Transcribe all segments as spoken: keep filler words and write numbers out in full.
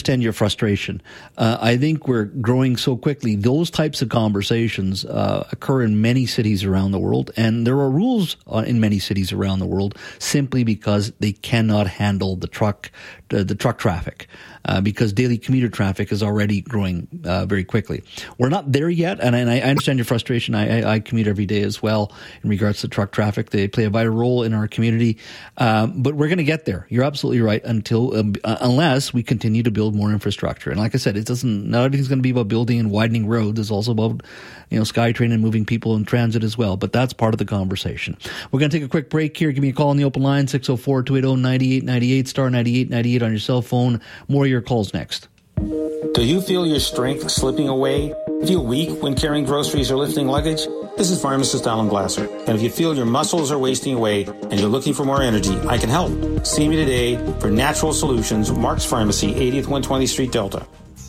understand your frustration. Uh, I think we're growing so quickly. Those types of conversations uh, occur in many cities around the world, and there are rules uh, in many cities around the world simply because they cannot handle the truck, uh, the truck traffic. Uh, because daily commuter traffic is already growing uh, very quickly. We're not there yet, and, and I understand your frustration. I, I, I commute every day as well in regards to truck traffic. They play a vital role in our community, um, but we're going to get there. You're absolutely right. Until um, uh, unless we continue to build more infrastructure, and like I said, it doesn't. Not everything's going to be about building and widening roads. It's also about you know SkyTrain and moving people in transit as well. But that's part of the conversation. We're going to take a quick break here. Give me a call on the open line six oh four, two eight oh, nine eight nine eight star ninety-eight ninety-eight on your cell phone. More of your calls next. Do you feel your strength slipping away? Feel weak when carrying groceries or lifting luggage? This is pharmacist Alan Glasser. And if you feel your muscles are wasting away and you're looking for more energy, I can help. See me today for Natural Solutions, Mark's Pharmacy, eightieth one twentieth Street, Delta.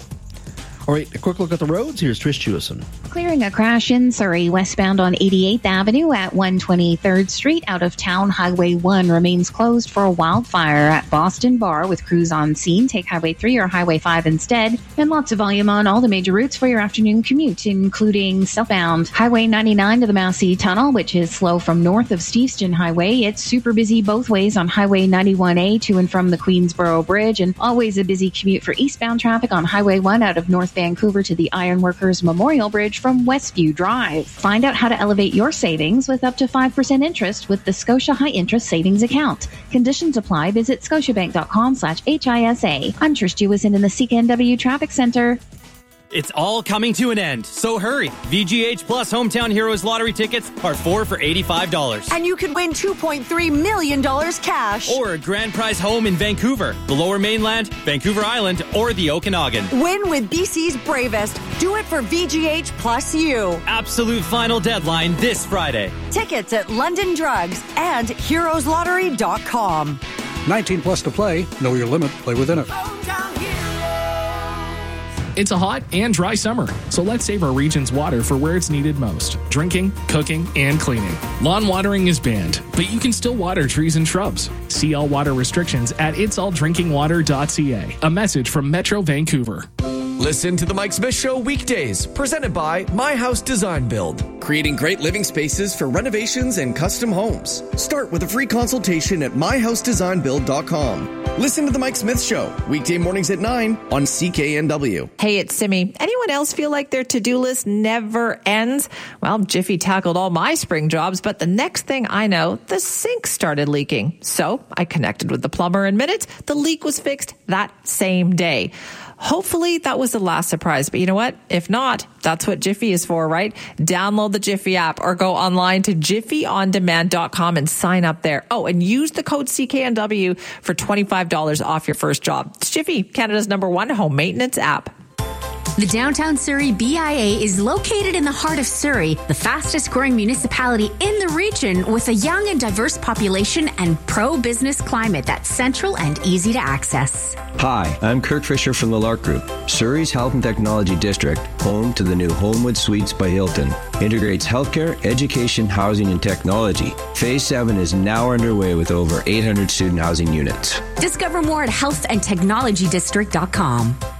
All right, a quick look at the roads. Here's Trish Jewison. Clearing a crash in Surrey, westbound on eighty-eighth Avenue at one twenty-third Street. Out of town, Highway one remains closed for a wildfire at Boston Bar with crews on scene. Take Highway three or Highway five instead. And lots of volume on all the major routes for your afternoon commute, including southbound Highway ninety-nine to the Massey Tunnel, which is slow from north of Steveston Highway. It's super busy both ways on Highway ninety-one A to and from the Queensboro Bridge, and always a busy commute for eastbound traffic on Highway one out of North Vancouver to the Ironworkers Memorial Bridge from Westview Drive. Find out how to elevate your savings with up to five percent interest with the Scotia High Interest Savings Account. Conditions apply. Visit scotiabank.com slash HISA. I'm Trish Jewison in the C K N W Traffic Center. It's all coming to an end, so hurry. V G H Plus Hometown Heroes lottery tickets are four for eighty-five dollars. And you could win two point three million dollars cash. Or a grand prize home in Vancouver, the Lower Mainland, Vancouver Island, or the Okanagan. Win with B C's bravest. Do it for V G H Plus U. Absolute final deadline this Friday. Tickets at London Drugs and heroes lottery dot com. nineteen plus to play. Know your limit. Play within it. It's a hot and dry summer, so let's save our region's water for where it's needed most: drinking, cooking, and cleaning. Lawn watering is banned, but you can still water trees and shrubs. See all water restrictions at its all drinking water dot c a. A message from Metro Vancouver. Listen to The Mike Smith Show weekdays, presented by My House Design Build. Creating great living spaces for renovations and custom homes. Start with a free consultation at my house design build dot com. Listen to The Mike Smith Show, weekday mornings at nine on C K N W. Hey, it's Simi. Anyone else feel like their to-do list never ends? Well, Jiffy tackled all my spring jobs, but the next thing I know, the sink started leaking. So I connected with the plumber in minutes. The leak was fixed that same day. Hopefully that was the last surprise, but you know what? If not, that's what Jiffy is for, right? Download the Jiffy app or go online to jiffy on demand dot com and sign up there. Oh, and use the code C K N W for twenty-five dollars off your first job. It's Jiffy, Canada's number one home maintenance app. The Downtown Surrey B I A is located in the heart of Surrey, the fastest growing municipality in the region with a young and diverse population and pro-business climate that's central and easy to access. Hi, I'm Kirk Fisher from the Lark Group. Surrey's Health and Technology District, home to the new Homewood Suites by Hilton, integrates healthcare, education, housing, and technology. Phase seven is now underway with over eight hundred student housing units. Discover more at health and technology district dot com.